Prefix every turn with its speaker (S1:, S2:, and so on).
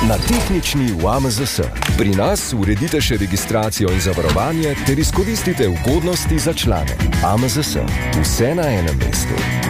S1: na tehnični v AMZS. Pri nas uredite še registracijo in zavarovanje ter izkoristite ugodnosti za člane. AMZS. Vse na enem mestu.